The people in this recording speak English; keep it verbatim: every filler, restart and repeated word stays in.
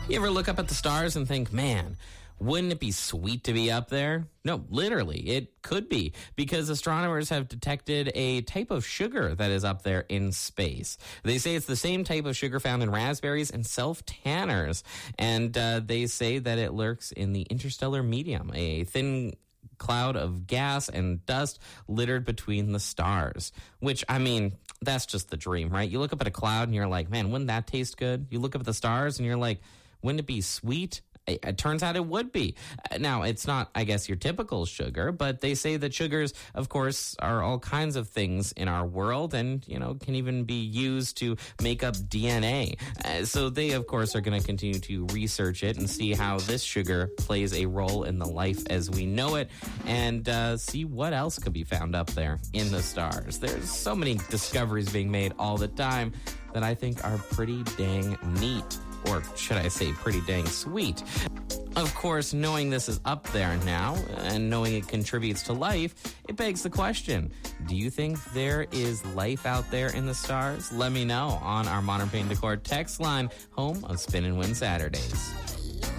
You ever look up at the stars and think, man, wouldn't it be sweet to be up there? No, literally, it could be, because astronomers have detected a type of sugar that is up there in space. They say it's the same type of sugar found in raspberries and self-tanners, and uh, they say that it lurks in the interstellar medium, a thin cloud of gas and dust littered between the stars, which, I mean, that's just the dream, right? You look up at a cloud and you're like, man, wouldn't that taste good? You look up at the stars and you're like, wouldn't it be sweet? It turns out it would be. Now, it's not, I guess, your typical sugar, but they say that sugars, of course, are all kinds of things in our world and, you know, can even be used to make up D N A. Uh, so they, of course, are going to continue to research it and see how this sugar plays a role in the life as we know it, and uh, see what else could be found up there in the stars. There's so many discoveries being made all the time that I think are pretty dang neat. Or should I say pretty dang sweet. Of course, knowing this is up there now and knowing it contributes to life, it begs the question, do you think there is life out there in the stars? Let me know on our Modern Paint Decor text line, home of Spin and Win Saturdays.